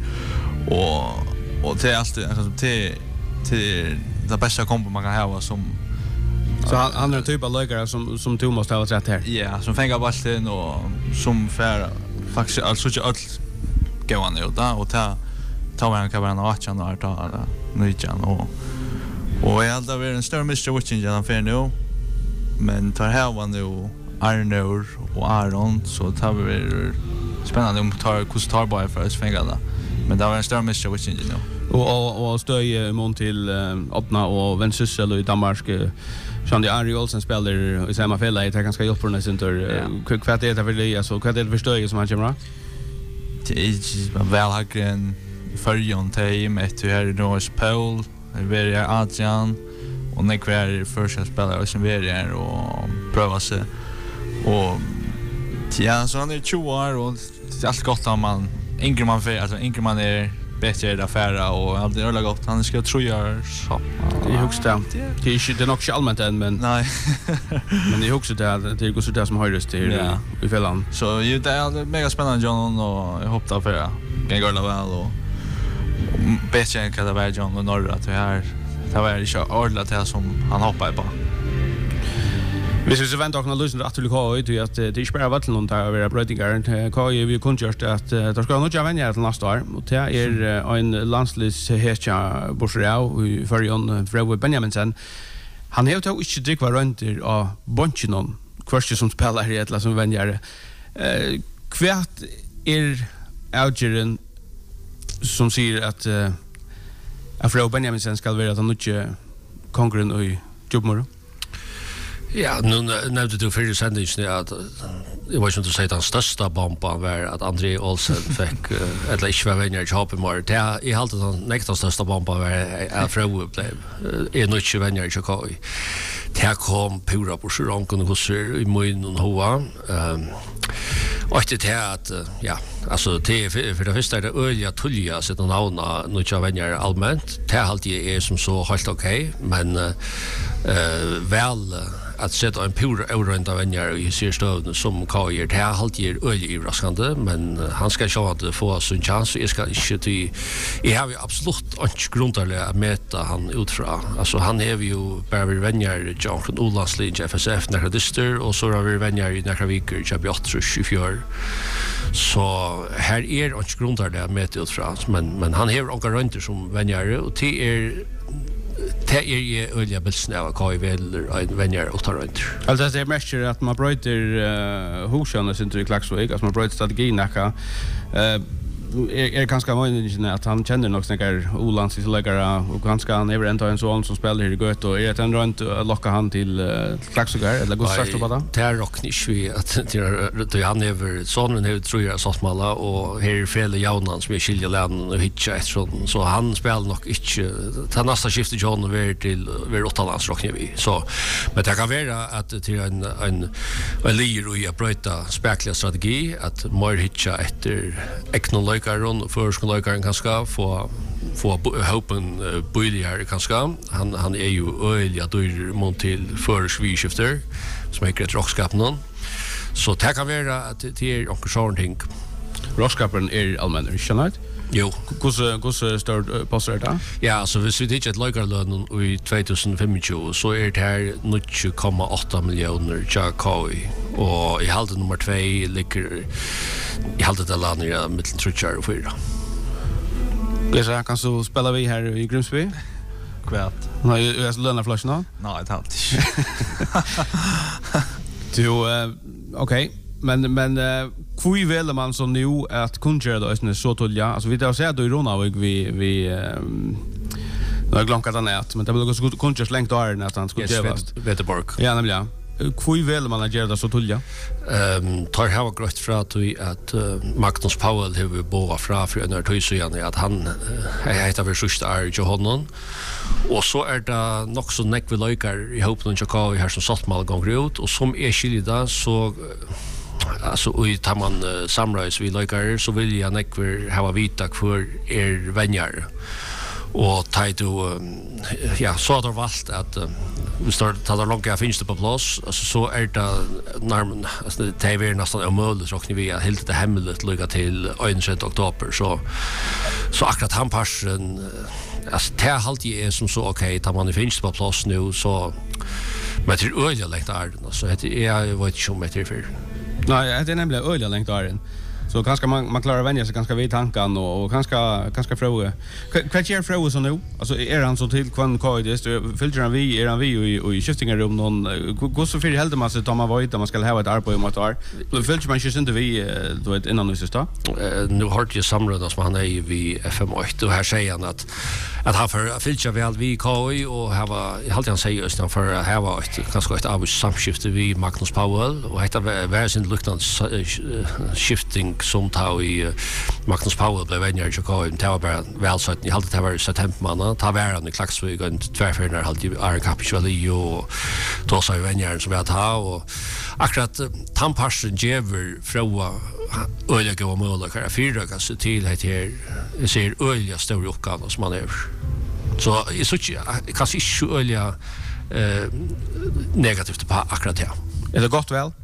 och till alltid alltså till det bästa kombo man kan ha som så han är en typ av lägare som du måste ha sett här. Ja, som fänger bollen och som för faktiskt alltså inte allt gå han ut där och ta var kan vara något annat där ta nytjan och jag hade varit en större Mr. Witching han för nu men tar här var nu Arnold och Aron så tar vi spännande om tar bara för oss fängarna men det var en större Mr. Witching nu. Och stöj mån till öppna och Vensyssel i Danmark Shandy Ari Olsen spelar i samma fälla. Det ganska jobb för den center. Kvart är det för det alltså kvart är det för stöj som han kommer. Det är väl hacken förjon team ett här i North Pole. Det är Adrian och när kvar första spelare och som vi är och pröva sig. Och ja, så han är 20 år och det är allt gott om man Ingerman för alltså Ingerman är bättre där färra och allt är gott. Han ska tro jag så. Det är högsta. Det är nog inte allmänt än men nej. Men det är också det är också det som hörs till i fällan. Så ju det är mega spännande John och jag hoppas för det. Kan gå väl och bättre än kan det vara John och Norra att det var inte ordla det som han hoppar på. Hvis vi venter å løsne at du kan ut at det ikke bare vet noen til å være brøytinger. Hva vi kun gjort at det skal ha noe venner til neste år. Og det er en landslivshetja Borsreau i Førjon, Frøve Benjaminsen. Han har jo ikke drikket rønter av Bonchinon, hverst som spiller i et eller som venner. Hva er avgjøren som sier at Frøve Benjaminsen skal være den nødje kongren i Djupmoro? Ja, nu nämnde du för sändningen att jag var ju inte säga att den största bomben var att André Olsen fick eller inte var vänner i Japan mer. Det är helt den nästa största bomben var att Fröwe blev är nog inte vänner i Japan. Det kom pura på Sjöranken och hos i Mön och Hoa. Och det är att ja, alltså det för det första är det öliga tulliga så att några några vänner allmänt. Det är alltid är som så helt okej, men väl att sätta en pur eurenda vänner i syrstövden som Kajer det har alltid överraskande men han ska se att få sin chans jag ska inte till jag har ju absolut inte grundarligt att mäta han utifrån alltså han är ju bara vänner John från Olandslind FSF när det och så har vi vänner i några veckor jag 8-24 så här är inte grundarligt att mäta utifrån men han har några röntor som vänner och det är öliga bilden av vad vi vill vänner och tar runt. Alltså det är mest att man bryter husen och inte i Klaxvik, alltså man bryter strategin näka. ganska möjligt att han känner något snackar Olands läggare och ganska han är ändå en sån som spelar i gött och är det ändå inte locka han till klaxugar eller gå först på det. Det är rock vi att det han över sonen hur tror jag Sottmala och här fel Jaunan som är skilja län och hitcha eftersom så han spelar nog inte ta nästa skifte John över till Rottlands rock vi. Så men det kan vara att till en lir och jag bryta spekla strategi att mer hitcha efter eknologaren och förskollagaren kanske få hopen bøyligere kanskje. Han er jo øyelig at dyr mot til førsvishifter som er et rockskapen noen. Så det kan være at det er noen sånne ting. Rockskapen er allmenn, ikke sant? Jo. Hvordan stort poster er det? Ja, altså hvis vi ikke et løykerlønn i 2025, så er det her 9,8 millioner tja KI. Og i halde nummer 2 ligger i halde det landet i mittlen 3 og 4. Lisa, kan du spela vi här i Grimsby? Kvart. Nej, jag lönar flashen då? Nej, det har inte. Du okej, men kvui väl man så nu att kunna då är så tolja. Alltså vi tar så då i Rona och vi jag glömde att han är, men det blir också kunna slängt där när han skulle göra. Göteborg. Ja, nämligen. Kvui väl man gör det så tolja. Tar här var grått fra att Magnus Powell har båda fra för en tøysigan att han heter väl sista är Johansson. Och så är det nog så näck vi lökar i hopp någon chaka här som Sottmal gånger ut och som är skilda så alltså i tar man samråds vi lökar så vill jag näck vi ha vita för vänner. Och tajto ja så har valt att vi startar ta långa finns det på plats alltså så är det närmare alltså det är nästan omöjligt så kan vi helt det hemligt lycka till 1 oktober så akkurat han passen alltså det halt är som så okej tar man finns på plats nu så men det är öliga längd där så det är jag vet inte om det är för nej det är nämligen öliga längd där. Så kanske man klarar vänja sig ganska vid tanken och ganska fråga. Vad gör fråga så nu? Alltså är han så till kvann koidist filtrar han vi är han vi och i shiftingarum någon går så för helt man så tar man vet att man ska ha ett arbete mot där. Då filtrar man ju inte vi då vet innan nu sista. Nu har det ju samråd som han är vi FM8 och här säger han att han för filtrar väl vi KI och ha helt han säger just för att ha ett ganska ett av samskifte vi Magnus Powell och heter vara sin luktans shifting som tar i Magnus Powell blev vänner i Chicago det var bara väl så att ni hade det var septembermanna ta varan i Klaxvik och tvärfärnar hade ju Aron Capituali och då så vänner som vi hade ha och akkurat tamparsen gever fråga öliga gå möjligheter fyra kan se till att här ser öliga stora uppgifter som man är så i så kanske inte öliga negativt på akkurat det. Är det gott väl?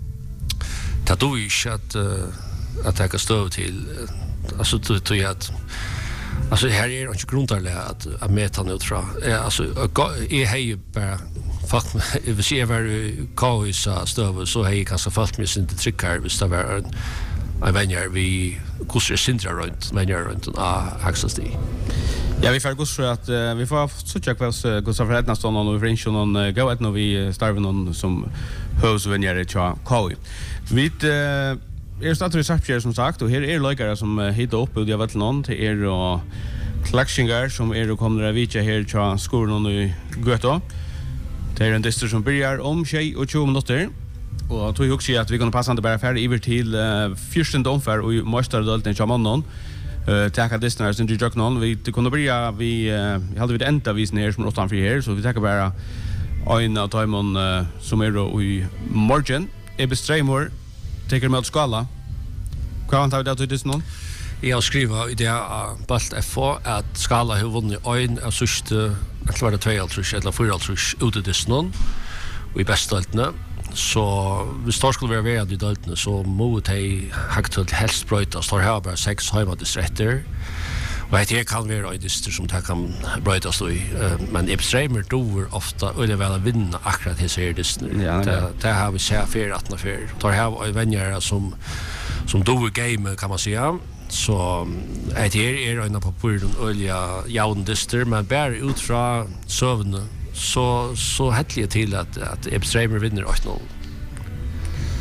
Det då är ju att ta stöv till alltså till att alltså här är det inte grundarligt att mäta ut från alltså är hej bara fakt vi ser var KIs stöv så hej kanske fast med sin tryckar visst det var en vänner vi kurser centra runt vänner runt axelsti. Ja, vi får gå så att vi får söka kväls gå så för att nästan någon överenskomelse någon gå att när vi startar någon som husvänner i KI. Vi startar i Sarpsjö som sagt och här är lökare som hittar upp och jag vet någon till er och klaxingar som är och kommer att vika här till skolan i Göta. Det är en distrikt som börjar om 20 minuter. Och jag tror också att vi kan passa inte bara färdig över till fyrstende omfär och mästardölten till mannen. Tacka distans in till någon vi kunde börja vi hade vi ända visen här som åt här så vi tackar bara en av timon som är då i morgon är bestreamor tar med skala. Kan ta det till någon? Jag skriver i det Balt FA att skala har vunnit en av sista att vara 2 eller 4 ute det någon och i bästdaltna så vi står skulle vara värd i daltna så mot hej haktul helst bröta står här bara 6 hemadistrikter och det kan vara i distrikt som kan bröta så i men extremer då ofta eller väl vinna akkurat det ser det har vi sett för att för tar här vänner som då game kan man säga så det är en på pullen olja jaun distrikt men bara ut från sövn så hättligt till att extremer vinner 8-0.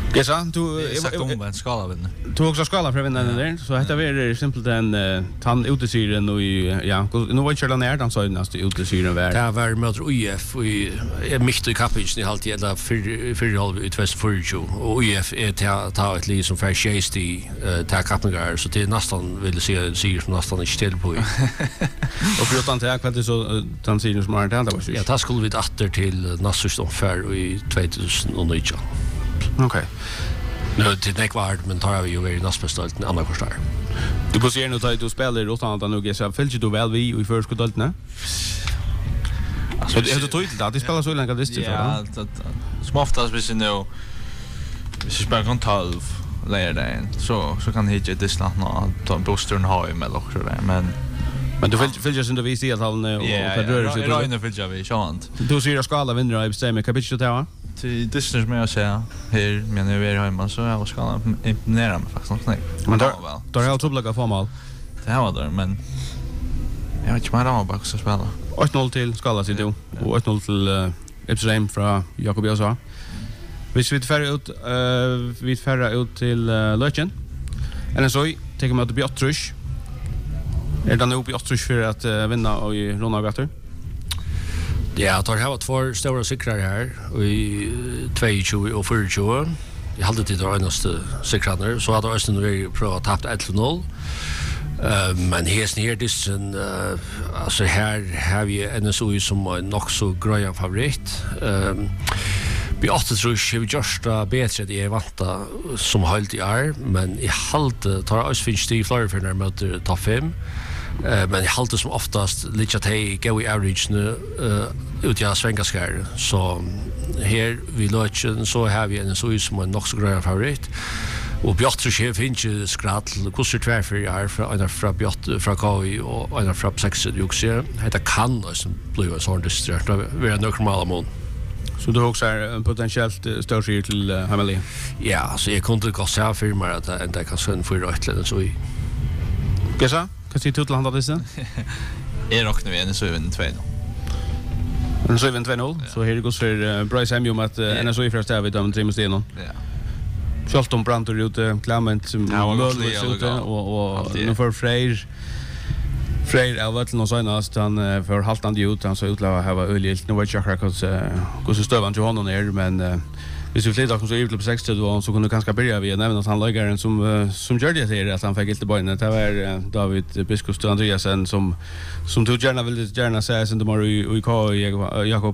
Jag sa du sagt om en skala vinner. Du också skala för vinnaren där så heter det simpelt en tan utesyren och ja nu var det ner den så nästa utesyren var. Det var mot UF och mitt i kapitlet i halt eller för halv utväst för och UF är ta ett lig som för chase i ta kapningar så det nästan vill se som nästan inte till på. Och för utan det kvart så den sidan som har det var så. Ja, det skulle vi åter till nästa för i 2019. Okej. Nu till nekvart men tar vi ju i nästa stolt en annan kurs där. Du får se nu att du spelar utan att nu så fällt du väl vi i förskottet, ne? Alltså det är tydligt att det spelar så länge det ja, som oftast hvis nu hvis spelar kon 12 lärdagen så kan hitta Disneyland och ta en booster och ha i med också där men du vill just inte visa att han och rör sig då vill jag vi chant. Du ser skala vinner i bestämmer kapitel där. Till Disney med att säga här men nu är hemma så jag ska imponera mig faktiskt nog. Men då är allt upplägga formal. Det här var där men jag vet inte vad det var bara att spela. 8-0 till skala sig då och 8-0 till Ipsheim från Jakob Josa. Vi färra ut till Löchen. Eller så tänker man att Björtrush. Är det nog Björtrush för att vinna och i Ronagator? Ja, det har varit två stora cyklar här i 22 och 24. Jag hade till det enaste cyklarna så hade Östen vi provat tappt 1-0. Men hästen här disten alltså här har vi en så som nog så gröna favorit. Vi tror vi just bättre det är vanta som hållt i år men I halt tar oss finns det fler för när möter topp 5. Men jag håller som oftast lite att hej go i average nu ut jag svänga skär så här vi låter så har vi en så som en nog så grön favorit och Björtre chef finns ju skratt kostar 2 för år för en från Björtre från KI och en från 6 juxer heter kan som blir en sån distrikt vi är nog normala mån. Så du också är en potentiellt större till Hameli? Ja, så jag kunde gå så för mig att det kan sen för rätt så i. Gissa? Kan du till handla det sen? Är rock nu igen så är vi 2. Men så är vi 2-0 så här går för Bryce Hamium att NSO i första vi dömer 3 mot 1. Ja. Charlton Brandt ute Clement som ute och nu för Freir av vatten och senast han för haltande ut han så utlova ha öligt nu vet jag hur så stövan till honom är men hvis vi flyttar så ut på 60 då så kunde kanske börja vi nämna att han lägger som gör det här att han fick inte bollen det var David Biskos och Andreasen som tog gärna säga sen tomorrow i Jakob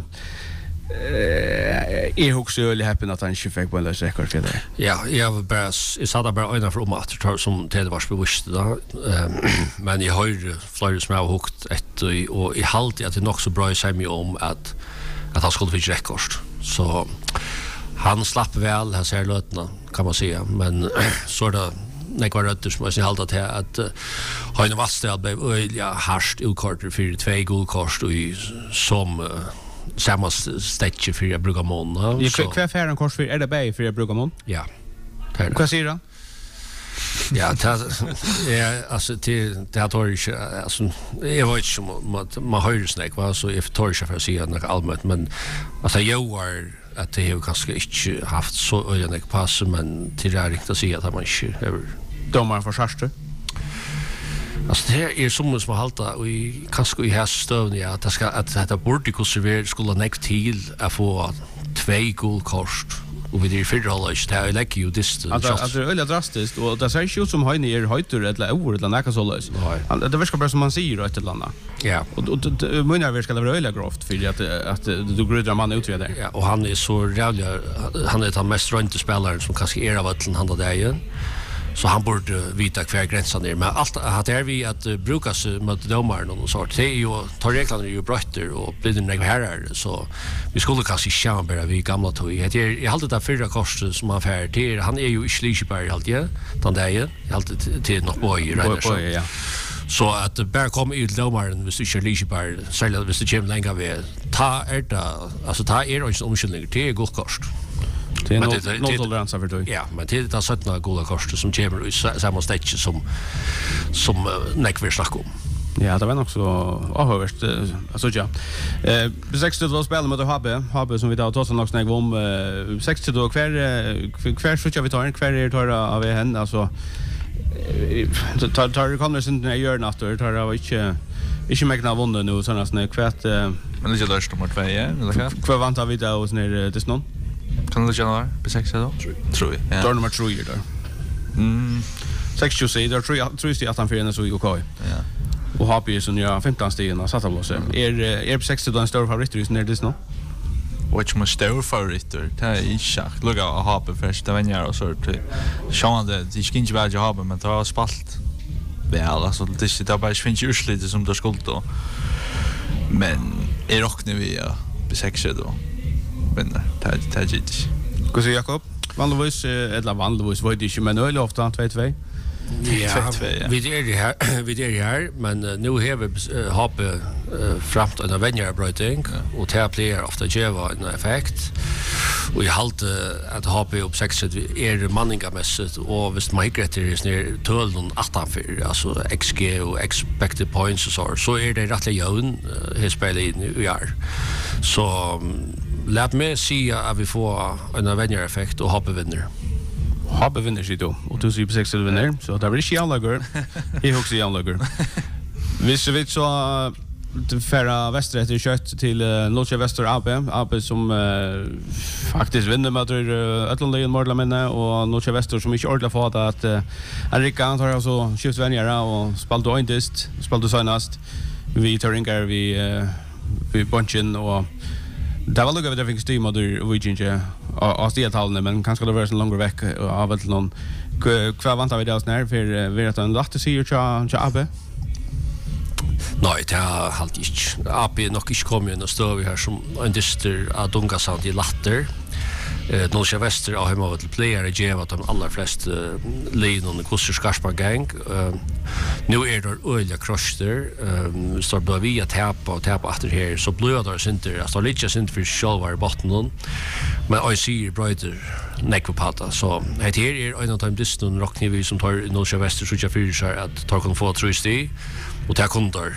är också öle happen att han inte fick bollen så rekord för det. Ja, jag sa bara en för att ta som till vars bevisst då men jag har flera som har hukt ett och I halt att det nog så bra I sig mig om att han skulle få rekord så han slapp väl här ser lötna kan man säga men så där nekvar rötter som jag hållit att han Vastel blev ja harst utkorter för 2 guldkort och som samma stäcke för jag brukar måna. Så kvar för en kort för det bä för jag brukar mån? Ja. Vad säger du? Ja, alltså det har tagit alltså jag vet inte man hör snack va så jag tar inte för att säga något allmänt men alltså jag var att det har kanske inte haft så öjande pass men till det är riktigt att säga att man inte över domaren för särskilt. Alltså det är som har halta och kanske I här stövn ja att det borde konservera skulle näck till att få 2 guldkort och vi det för alla är det lägger ju dist. Alltså det är drastiskt och det ser ut som han är höjter eller ord eller något så lös. Det verkar bara som man säger ett eller annat. Ja. Och menar vi ska det vara öliga grovt för att du grudrar man ut där. Ja, och han är så jävla han är den mest rönte spelaren som kanske är av allt han där igen. Så han borde vita kvar gränsen där men allt att är vi att brukas mot domaren och så det är ju tar reglerna ju brötter och blir det några herrar så vi skulle kanske köra bara vi gamla tog jag hade det förra korset som han färd till han är ju i Schlichberg alltid den där jag hade till något boy ja. Så att det bara kommer ut domaren hvis du kör Schlichberg så hvis det kommer längre vi ta det alltså ta en omskyldning till guldkort. Det är noll tolerans för det. Ja, men det är 17 goda kort som kommer I samma stäcke som näck vi snackar om. Ja, det var nog så avhörst alltså ja. 60 då spelar mot HB som vi tar oss nog snägg om 60 då kvar så vi tar kvar tar av hen alltså tar kommer sen när gör natten tar av inte mäkna vunnit nu såna snä kvärt men det är just nummer 2 eller kvar vant av vi då hos ner det snön kan det gärna på 6 då tror jag tar nummer 3 där 60 säger där 3 steg att han för en så i OK ja och HB som gör 15 stegen och satta loss är på 60 då en stor favorit just när det snön which must stor favoriter ta I schakt lugga a HB först det vänjar och så till sjönde det ska inte vara HB men det har spalt väl alltså det är bara finns ju lite som det skulle då men är rockne vi på 6 då vinner ta gitt hur ser Jakob vanligtvis eller vanligvis var det inte men öl ofta 2-2 Ja, vi är här, men nu har vi hoppet framt en vänjarbröjting och det blir ofta geva en effekt. Och jag halte att hoppet upp 6 är manningamässigt och visst man inte rätter ner tullen 18-4, alltså XG och expected points och så är det rätt jävn här spelar in i år. Så låt mig säga att vi får en vänjareffekt och hoppet vinner. HB vinner sig då och du ser på 6 vinner så det blir inte jävlager jag också jävlager visst vi så förra västret är kött till Norrköping Väster AB som faktiskt vinner mot Ötlandligen Mordlamenne och Norrköping Väster som inte ordentligt fått att Erika har alltså skift vänjare och spalt ointist spalt senast vi tar ingar vi bunchen och det var lugga vi där fick styr och vi inte av stiltallene, men kanskje det var en längre veck av ett någon kvar vantar vi det oss när för vi att en latte sig tja AB. Nej, det har halt inte. AB nog inte kommer in och står vi här som en dyster av Dungasand I latter. Norrköping Väster har hemma till player geva att de allra flesta linjen och kurser skarsman gang. Nu är det öliga kroster. Står då vi att täpa efter här så blöder det inte. Alltså lite synd för själva I botten. Men jag ser brighter neckpata så det här är en av de dysten rockni vi som tar Norrköping Väster så jag för sig att ta kan få trösti och ta kunder.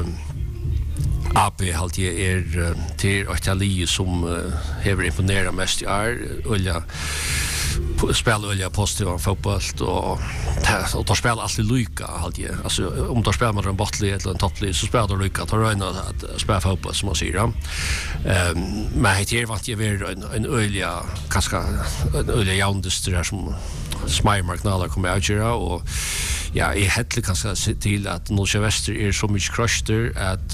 AP halt jag till Italien som har imponerat mest I år olja spela olja positiv fotboll och tar spela alltid lika halt jag alltså om tar spela med en bottlig eller en topplig så spelar de lika tar röna att spela fotboll som man säger men det är vart jag vill en olja kanske en olja jaundester som Smilemarknader kommer ut göra och ja, jag hade kanske sett till att Norrköping Väster är så mycket kröster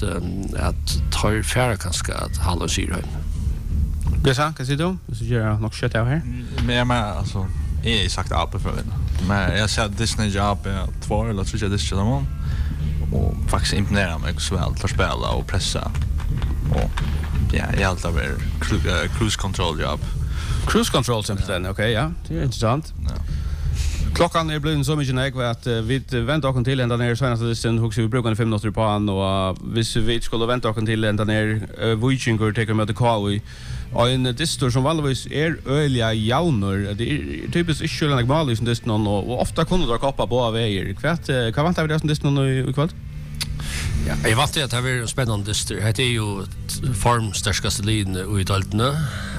att tar färre kanske att hålla sig hem. Gissa, kan du? Så gör jag nog kött av här. Men jag menar alltså är sagt AP för vinna. Men jag ser Disney jobb 2 eller så jag det någon och faktiskt imponerar mig så väl att spela och pressa. Och ja, jag har alltid cruise control jobb. Cruise control sen okej, ja. Det är intressant. Ja. Klockan är blivit så mycket nägg att vi väntar oss till ända ner senaste disten hugger vi brukar 5 minuter på han och hvis vi skulle vänta oss till ända ner Vikingur tar med Kawi och en distor som vanligtvis är öliga jaunor det är typiskt inte någon mal som diston och ofta kunde dra koppa på vägar vad väntar vi det som diston i kväll. Ja, jag vet att det är spännande distor. Det är ju formstärskaste linjen I daltene.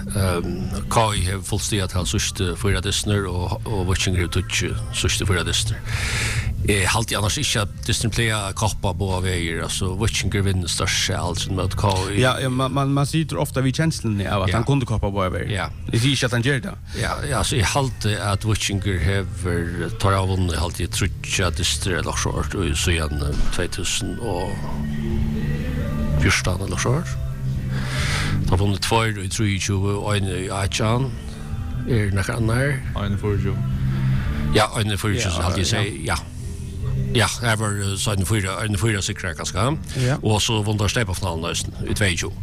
Kai har fullständigt att ha sista fyra distor och Vikingur touch sista fyra distor. Halt annars inte att disciplina koppa på vägar alltså Vikingur vinner störst alltså mot Kai. Ja, man sitter ofta vid känslan av att han kunde koppa på vägar. Ja. Det är inte att han gör det. Ja, så I halt att Vikingur har tar av vunnit halt I trutcha distor eller short och så igen 2000 och Björnstan eller short. Har vunnit 2 I 23 och en I Achan. Några andra här? En för ju. Ja, en för ju så hade jag säga ja. Ja, det var så en fyra säkra kanske. Och så vunnit Stepa-finalen I 22.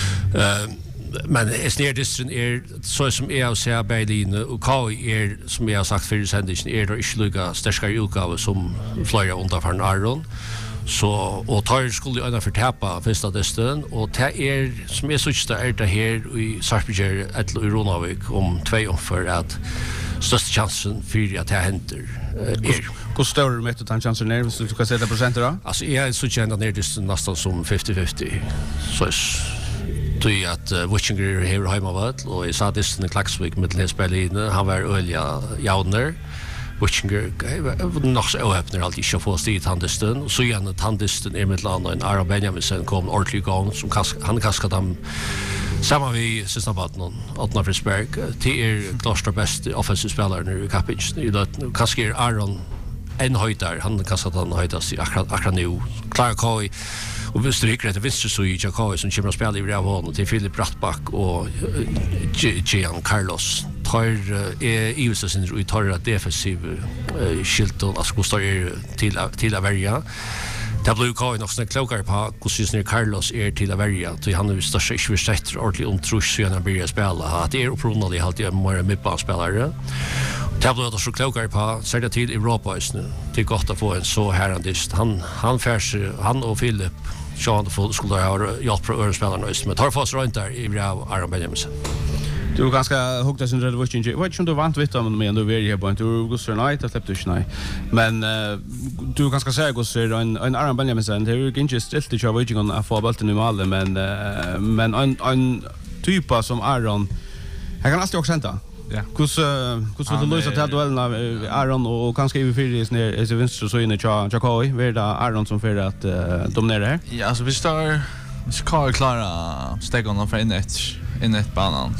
Men snedistren så som jag ser Berlin och KI som jag har sagt för sändningen det inte lika starkare utgåva som flera undanförn Aron. Så och tar skulle ju för tappa första testen och det som är så där det här I Sarpsborg eller I Ronavik om 2 år för att största chansen för att det händer Hur stor är mätt att chansen är, så du kan sätta procenter då? Alltså jag är så känd att det är nästan som 50-50. Så då är att Witchinger här hemma var och i sa det i Klaxvik med Lesberlin han var ölja jauner. Witchinger nog så öppnar alltid inte få stit handisten och så igen handisten är med landa en Aron Benjaminsen kom ordentligt igång som han kaskat dem samma vi sista vatten Otna Frisberg till klart bäst offensiv spelare nu i Kapitch i det kaskar Aron en höjdare han kastat han höjdas i akkurat nu klar Koi och vi stryker det visst så i Jakob som kommer att spela i Ravon och till Philip Brattback och Gian Carlos tar EU:s sin ut tar det defensiv skilton alltså kostar till att välja. Det blir ju nog snart klokare på hur Carlos till att välja så han är största svårighet ordentligt trus så han börjar spela att det är uppenbarligen alltid mer mittbanespelare. Det blir också klokare på så det till Europa just nu. Det är gott att få en så herrandist. Han och Philip Sean skulle ha hjälpt för örspelarna just men tar fast runt där i Aron Benjaminsen. Du är ganska högt att sin revolution. Jag vet inte om du vant vid dem men du är här på du går så nej att släppte du nej. Men du är ganska säker så en Aron Benjaminsen det är inte stilt att jag vet inte om få bollen i mål men en typ som Aron han kan alltid också hämta. Ja. Hur vill du lösa till duellen av Aron och kanske i fyris ner är det vinst så inne Jakoi är det Aron som för att dominera här? Ja, alltså vi ska klara stegon för in ett banan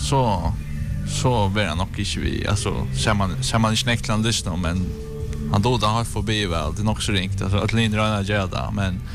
så blir han nog inte vi alltså ser man i Snäckland lyssna men han då har förbi väl det är nog så ringt alltså att Lindra gör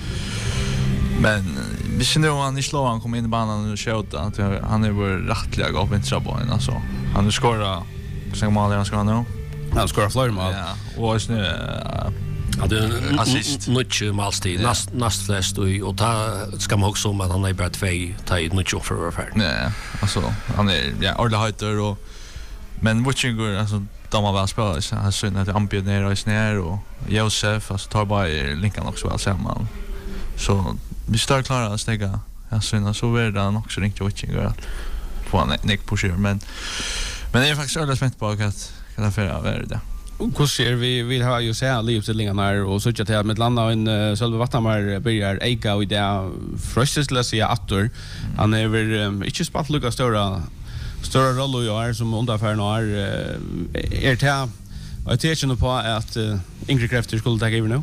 men vi känner ju han i slå han kommer in i banan och skjuta att han är väl rättliga upp i trabben alltså han skorar så mål han ska nu han skorar flera mål ja och nu hade assist mycket målstid näst flest och ta ska man också om att han är bara 2 ta i mycket för affär. Nej, alltså han är ordla höjder och men Witchinger alltså de har väl spelat så här synd att Ampier ner och snär och Josef alltså tar bara linkan också väl samman. Så vi står klara att stäga jag synd så är det också riktigt Witchinger att få en nick pusher men det är faktiskt ordla spänt på att kan affära är det. Hur ser vi har ju så här livstillingarna och så att jag med landa och en Sölve Vattamar börjar eka och det fröstes säga attor han är väl inte spalt lucka stora roll och är som underfärn och är det jag tänker på att Ingrid Kräfter skulle ta över nu.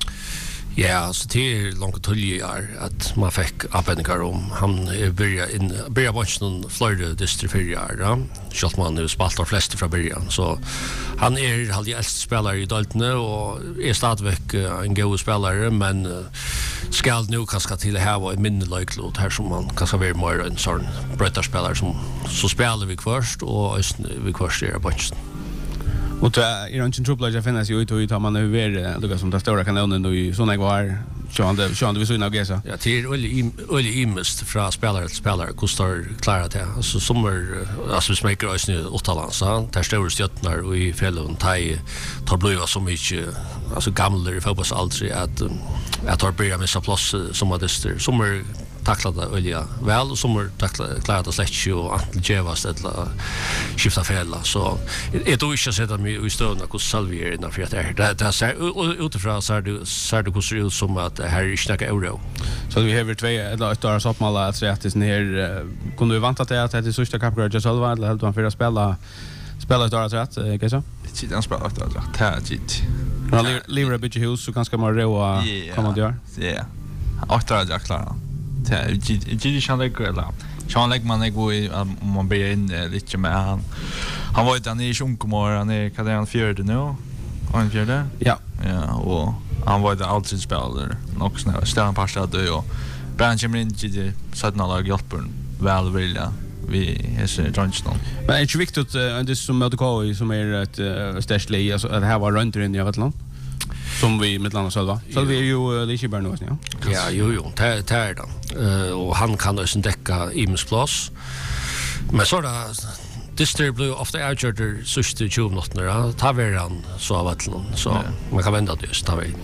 Ja, så det är långt tulligar att man fick avvändningar om han börjar matchen Florida distrikt för år. Schott man nu spaltar flest från början så han är alltid äldst spelare i Daltne och är stadväck en god spelare men ska nu kanske till ha var en mindre löklot här som man kanske vara mer en sån bröttarspelare som så spelar vi först och vi först är matchen. Och det är inte trubbel att finnas ju ut och man över Lucas som där stora kanonen då i såna var Sean vi så innan gesa. Ja, det är öle imest från spelare till spelare kostar klara det. Alltså alltså smäcker oss nu åttalansa. Där står stjärnor och i fällen tar blöva så mycket alltså gamla i fotbollsålder att tar börja med så plats som att det som tacklat olja väl och som klarat att släcka och att gevas eller skifta fälla så är då inte sätta mig i stående hur salvier innan för att det ser utifrån så är det hur ser ut som att här är snacka euro så vi har 2 eller 1 år soppmål att säga att det här kunde vi vänta till att det sista kappgård jag själva eller helt man för att spela 1 år rätt kan så det han spelar 1 år rätt här dit han lever a bit hus så ganska mer roa kommer det ja 8 år jag klarar det kan det gå eller Sean Legman går i om man blir in lite med han var utan i Sjunkomor han är kan han fjärde nu han fjärde ja och han var där alltid spelare nog snälla Stefan Pasta då och Brian Chimrin det sådana lag hjälper väl vilja vi är Johnston men det är viktigt att det som möter KI som är ett stärsle alltså att här var runt in i Vatland som vi med landa själva. Så vi är ju lite bara nu ja. Ja, jo, det är det. Och han kan också täcka imsplats. Men så där District Blue ofta outjorder sista 20 minuter. Ta veran så av att så man kan vända det just ta vi.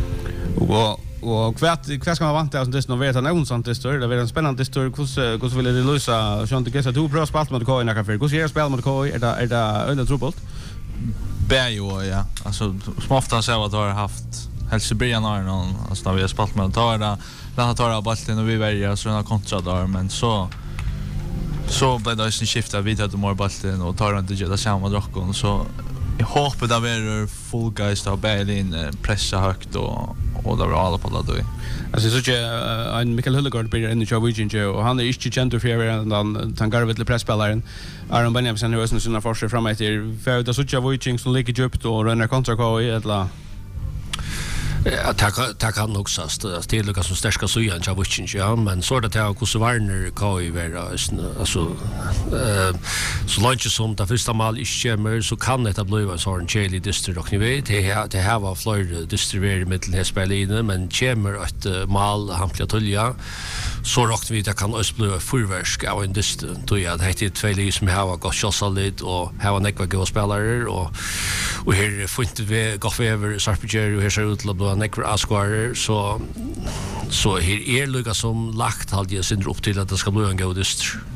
Och kvart ska man vänta att det är vet han någon sånt det står det är en spännande story hur vill det lösa Sean Tegesa du bra spalt mot KI när kan för hur ser spel mot KI är det öde trubbelt Bäjo ja. Alltså som ofta så att har haft helst i början av någon alltså när vi har spalt med tar det den tar bollen och vi väljer så en kontra där men så blev det en skifta vid att de har bollen och tar inte det samma drockon så jag hoppas det blir full guys då Berlin pressa högt och det var alla på det då. Alltså så att en Mikael Hullegård blir in i Joe och han är inte känd för den tangarvet pressspelaren. Aaron Benjamin är ju såna forskare framåt för det så att Viking som ligger djupt och ränner kontra KI eller Ja, det kan nog sägas att det är lika som stärska sujan av Viking, ja, men så är det att hos Warner kan ju vara, alltså, så långt som det första mål inte kommer så kan det bli en sån tjejlig dyster och ni vet, det här var flera dyster i mitten här spelinen, men kommer ett mål hampliga tulja så råkar vi det kan också bli förvärsk av en dyster, då är det två liv som har gått kjossalit och har nekva goda spelare och här får inte vi gå över Sarpegeri och här ser ut till att bli nekva asquarer så här är lika som lagt halvdje sin upp till att det ska bli en god dyster.